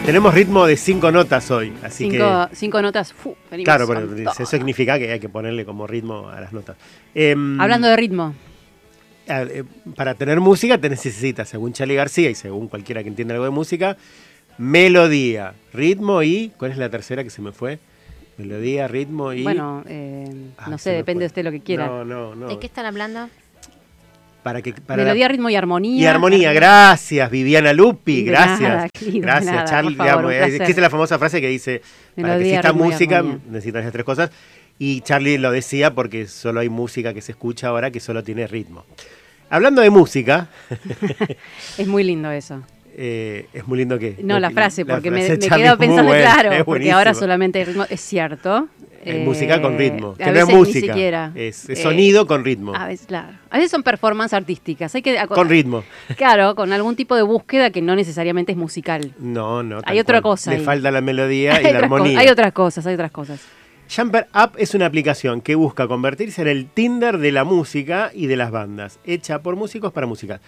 Tenemos ritmo de 5 notas hoy, así cinco notas, venimos. Claro, pero eso significa que hay que ponerle como ritmo a las notas. Hablando de ritmo. Para tener música te necesitas, según Charly García y según cualquiera que entienda algo de música, melodía, ritmo y... ¿Cuál es la tercera que se me fue? Melodía, ritmo y... Bueno, no sé, depende de usted lo que quiera. No. ¿De qué están hablando? Melodía, ritmo y armonía. Y armonía, gracias, Viviana Lupi, gracias. Gracias, nada, Charly. Digamos, existe la famosa frase que dice, melodía, para que exista música necesitan esas 3 cosas. Y Charly lo decía porque solo hay música que se escucha ahora que solo tiene ritmo. Hablando de música... Es muy lindo eso. Es muy lindo que... No, la frase, porque me quedo pensando, claro, porque ahora solamente hay ritmo, es cierto. Música con ritmo, que no es música, ni siquiera, es sonido con ritmo. A veces, claro. A veces son performances artísticas. Con ritmo. Claro, con algún tipo de búsqueda que no necesariamente es musical. No. Hay otra cosa. Le falta la melodía y la armonía. Hay otras cosas. Jumper Up es una aplicación que busca convertirse en el Tinder de la música y de las bandas, hecha por músicos para música.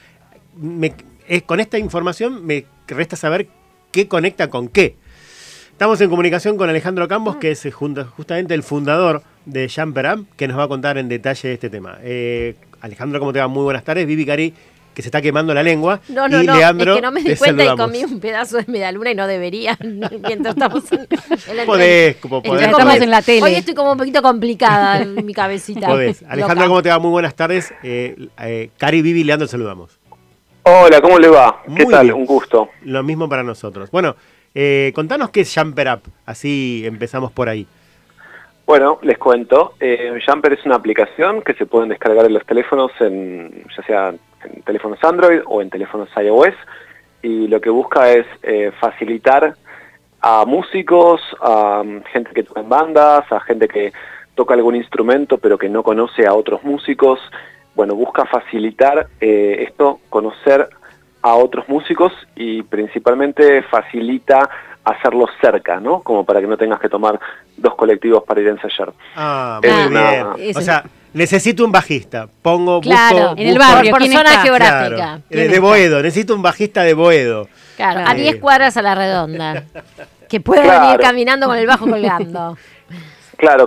Con esta información me resta saber qué conecta con qué. Estamos en comunicación con Alejandro Cambos, que es justamente el fundador de Jumper Up, que nos va a contar en detalle este tema. Alejandro, ¿cómo te va? Muy buenas tardes. Vivi Cari, que se está quemando la lengua. No, Leandro, es que no me di cuenta y comí un pedazo de medialuna y no debería, mientras estamos en la podés. Estamos en la tele. Hoy estoy como un poquito complicada en mi cabecita. Podés. Alejandro, ¿cómo te va? Muy buenas tardes. Cari, Vivi y Leandro, saludamos. Hola, ¿cómo le va? Muy ¿Qué tal? Bien. Un gusto. Lo mismo para nosotros. Bueno, contanos qué es Jumper Up, así empezamos por ahí. Bueno, les cuento. Jumper es una aplicación que se pueden descargar en los teléfonos, ya sea en teléfonos Android o en teléfonos iOS, y lo que busca es facilitar a músicos, a gente que toca en bandas, a gente que toca algún instrumento pero que no conoce a otros músicos. Bueno, busca facilitar esto, conocer a otros músicos y principalmente facilita hacerlos cerca, ¿no? Como para que no tengas que tomar 2 colectivos para ir a ensayar. Muy bien. O sea, necesito un bajista. Busco en el barrio, por zona geográfica. Claro, de Boedo, necesito un bajista de Boedo. Claro, a 10 cuadras a la redonda. Que pueda venir caminando con el bajo colgando. Claro.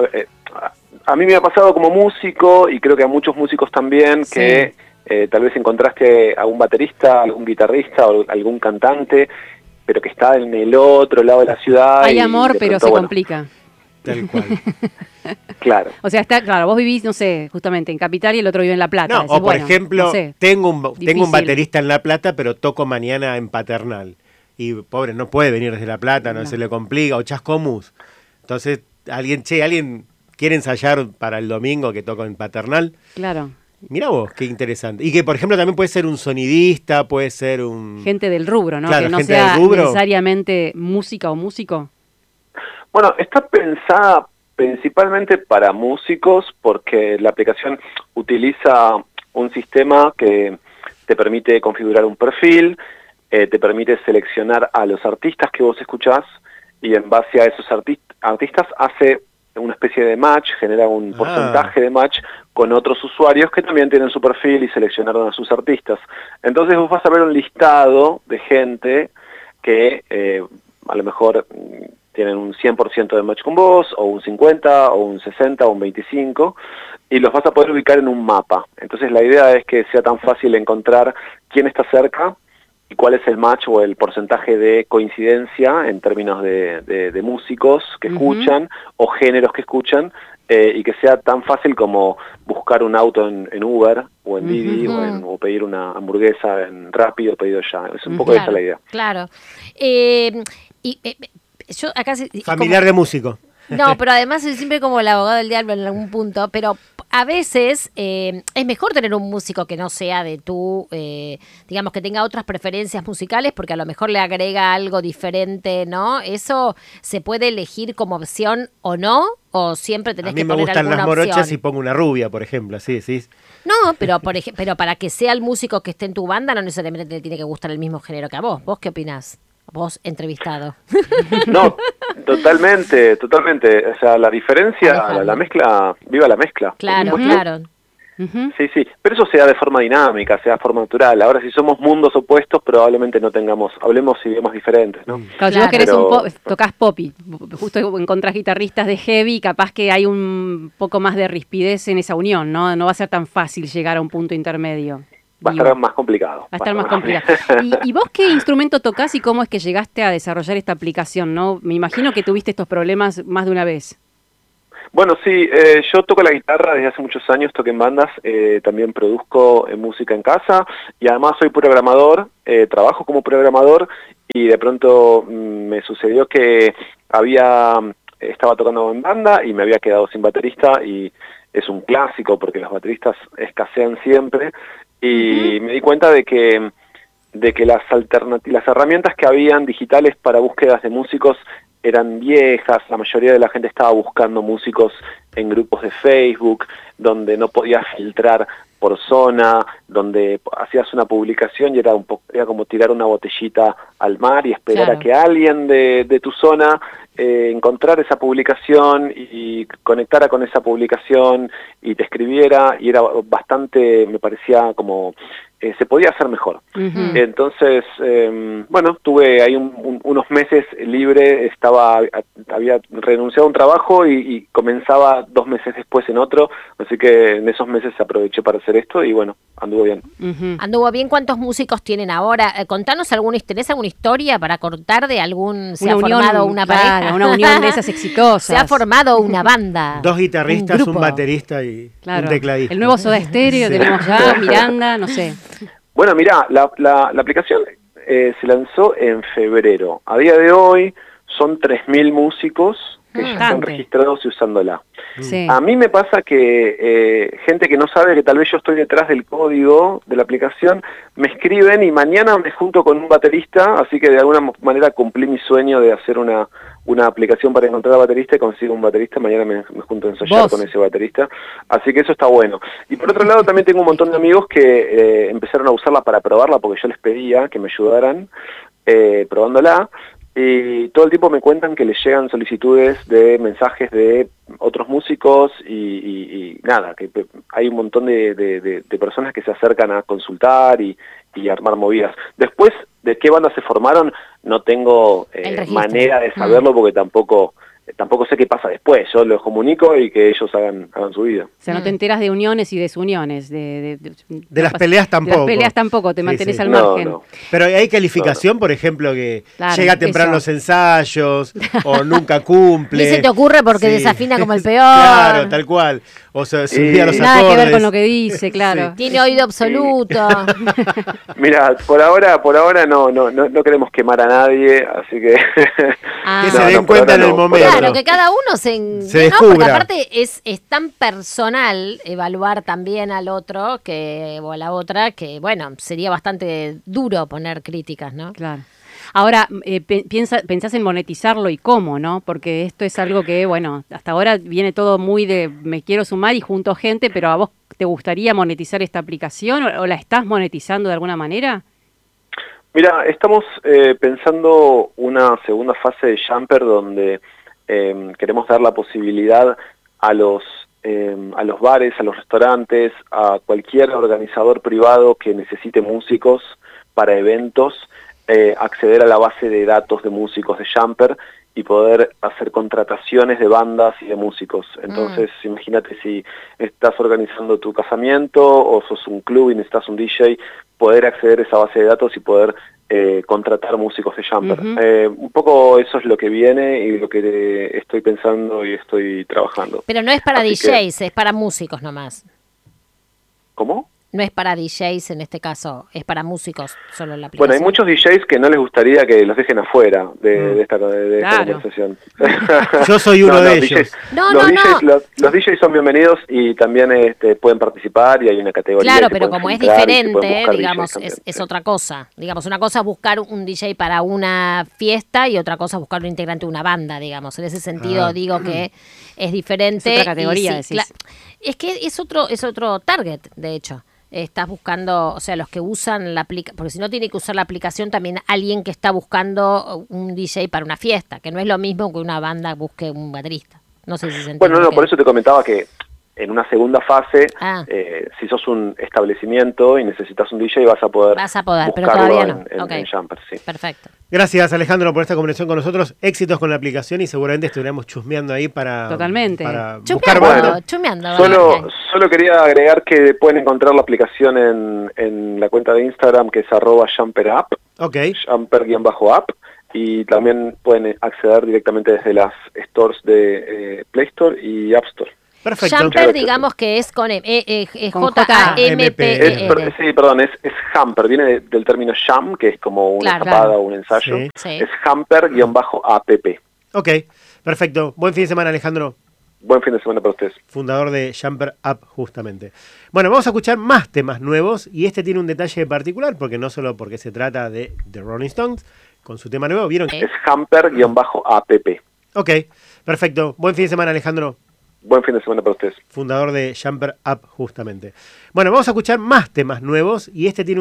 A mí me ha pasado como músico, y creo que a muchos músicos también, que tal vez encontraste a un baterista, algún guitarrista o algún cantante, pero que está en el otro lado de la ciudad. Hay amor, pero se complica. Tal cual. Claro. O sea, vos vivís, no sé, justamente en Capital y el otro vive en La Plata. No, decís, o por ejemplo, no sé, tengo un baterista en La Plata, pero toco mañana en Paternal. Y pobre, no puede venir desde La Plata, no se le complica, o Chascomús. Entonces, alguien quiere ensayar para el domingo que toco en Paternal. Claro. Mirá vos, qué interesante. Y que, por ejemplo, también puede ser un sonidista, puede ser un... Gente del rubro, ¿no? Claro, que no gente sea del rubro. necesariamente música o músico. Bueno, está pensada principalmente para músicos porque la aplicación utiliza un sistema que te permite configurar un perfil, te permite seleccionar a los artistas que vos escuchás y en base a esos artistas hace una especie de match, genera un porcentaje de match con otros usuarios que también tienen su perfil y seleccionaron a sus artistas. Entonces vos vas a ver un listado de gente que a lo mejor tienen un 100% de match con vos, o un 50, o un 60, o un 25, y los vas a poder ubicar en un mapa. Entonces la idea es que sea tan fácil encontrar quién está cerca y cuál es el match o el porcentaje de coincidencia en términos de músicos que escuchan o géneros que escuchan, y que sea tan fácil como buscar un auto en Uber o en Didi o pedir una hamburguesa en Rappi o pedido ya. Es un poco esa la idea. Claro. Yo acá familiar de músico. No, pero además es siempre como el abogado del diablo en algún punto, pero a veces es mejor tener un músico que no sea de digamos que tenga otras preferencias musicales, porque a lo mejor le agrega algo diferente, ¿no? ¿Eso se puede elegir como opción o no? ¿O siempre tenés que poner alguna opción? A mí me gustan las morochas y pongo una rubia, por ejemplo, así decís. No, pero pero para que sea el músico que esté en tu banda no necesariamente te tiene que gustar el mismo género que a vos. ¿Vos qué opinás? Vos entrevistado. No, totalmente. O sea, la diferencia, la mezcla, viva la mezcla. Claro. Sí, pero eso se da de forma dinámica, se da de forma natural. Ahora, si somos mundos opuestos, probablemente no hablemos idiomas diferentes, ¿no? Claro, si vos querés tocás pop y justo encontrás guitarristas de heavy, capaz que hay un poco más de rispidez en esa unión, ¿no? No va a ser tan fácil llegar a un punto intermedio. Va a estar más complicado. Va a estar más complicado. ¿Y vos qué instrumento tocás y cómo es que llegaste a desarrollar esta aplicación, no? Me imagino que tuviste estos problemas más de una vez. Bueno, sí, yo toco la guitarra desde hace muchos años, toco en bandas, también produzco música en casa y además soy programador, trabajo como programador y de pronto me sucedió que estaba tocando en banda y me había quedado sin baterista y es un clásico porque los bateristas escasean siempre y me di cuenta de que las herramientas que habían digitales para búsquedas de músicos eran viejas, la mayoría de la gente estaba buscando músicos en grupos de Facebook, donde no podías filtrar por zona, donde hacías una publicación y era como tirar una botellita al mar y esperar a que alguien de tu zona encontrara esa publicación y conectara con esa publicación y te escribiera, y era bastante, me parecía como se podía hacer mejor. Entonces, bueno, tuve ahí unos meses libre, había renunciado a un trabajo y comenzaba 2 meses después en otro, así que en esos meses aproveché para hacer esto y bueno, anduvo bien. Anduvo bien. ¿Cuántos músicos tienen ahora? Contanos ¿tenés alguna historia para contar de se ha formado una pareja? Una unión de esas exitosas. Se ha formado una banda. 2 guitarristas, un baterista y un tecladista. El nuevo Soda Stereo, tenemos ya, Miranda, no sé. Bueno, mirá, la aplicación se lanzó en febrero. A día de hoy son 3.000 músicos que ya están registrados y usándola. Sí. A mí me pasa que gente que no sabe que tal vez yo estoy detrás del código de la aplicación, me escriben y mañana me junto con un baterista, así que de alguna manera cumplí mi sueño de hacer una aplicación para encontrar a baterista y consigo un baterista, mañana me junto a ensayar con ese baterista, así que eso está bueno. Y por otro lado también tengo un montón de amigos que empezaron a usarla para probarla porque yo les pedía que me ayudaran probándola, y todo el tiempo me cuentan que les llegan solicitudes de mensajes de otros músicos y nada, que hay un montón de personas que se acercan a consultar y armar movidas. Después, ¿de qué bandas se formaron? No tengo manera de saberlo porque tampoco sé qué pasa después. Yo los comunico y que ellos hagan su vida. O sea, no te enteras de uniones y desuniones. De las peleas tampoco. De las peleas tampoco, te mantenés al margen. No. Pero hay calificación, por ejemplo, que llega temprano los ensayos o nunca cumple. Ni se te ocurre porque desafina como el peor. Claro, tal cual. O sea, se olvida los acordes. Nada que ver con lo que dice, claro. Tiene oído absoluto. Mira, por ahora no queremos quemar a nadie, así que... que se den cuenta en el momento. Claro, que cada uno se descubra. No, porque aparte es tan personal evaluar también al otro o a la otra que, bueno, sería bastante duro poner críticas, ¿no? Claro. Ahora, pensás en monetizarlo y cómo, ¿no? Porque esto es algo que, bueno, hasta ahora viene todo muy de me quiero sumar y junto gente, pero ¿a vos te gustaría monetizar esta aplicación o la estás monetizando de alguna manera? Mira, estamos pensando una segunda fase de Jumper donde queremos dar la posibilidad a los bares, a los restaurantes, a cualquier organizador privado que necesite músicos para eventos, acceder a la base de datos de músicos de Jumper y poder hacer contrataciones de bandas y de músicos. Entonces, imagínate si estás organizando tu casamiento o sos un club y necesitas un DJ, poder acceder a esa base de datos y poder contratar músicos de Jumper. Un poco eso es lo que viene y lo que estoy pensando y estoy trabajando. Pero no es para DJs, es para músicos nomás. ¿Cómo? No es para DJs en este caso, es para músicos solo la aplicación. Bueno, hay muchos DJs que no les gustaría que los dejen afuera de esta conversación. Yo soy uno de ellos. Los DJs son bienvenidos y también pueden participar y hay una categoría. Claro, pero como es diferente, digamos, es otra cosa. Digamos, una cosa es buscar un DJ para una fiesta y otra cosa es buscar un integrante de una banda, digamos. En ese sentido digo que es diferente. Es otra categoría, es que es otro target, de hecho. Estás buscando, o sea, los que usan la aplicación, porque si no tiene que usar la aplicación también alguien que está buscando un DJ para una fiesta, que no es lo mismo que una banda busque un baterista. No sé si se entiende. Bueno, por eso te comentaba que en una segunda fase, si sos un establecimiento y necesitas un DJ, vas a poder pero todavía no. en Jumper, sí. Perfecto. Gracias, Alejandro, por esta conversación con nosotros. Éxitos con la aplicación y seguramente estuviéramos chusmeando ahí para buscar bandas. Solo quería agregar que pueden encontrar la aplicación en la cuenta de Instagram, que es @JumperApp, Jumper_app, y también pueden acceder directamente desde las stores de Play Store y App Store. Perfecto. Jumper, digamos que es con J-A-M-P-E-R. Sí, perdón, es Jumper, viene del término jam, que es como una escapada o un ensayo. Sí. Es Jumper_app. Ok, perfecto. Buen fin de semana, Alejandro. Buen fin de semana para ustedes. Fundador de Jumper App, justamente. Bueno, vamos a escuchar más temas nuevos y este tiene un detalle particular, porque no solo porque se trata de The Rolling Stones, con su tema nuevo, ¿vieron? Es Jumper_app. Ok, perfecto. Buen fin de semana, Alejandro. Buen fin de semana para ustedes. Fundador de Jumper App, justamente. Bueno, vamos a escuchar más temas nuevos y este tiene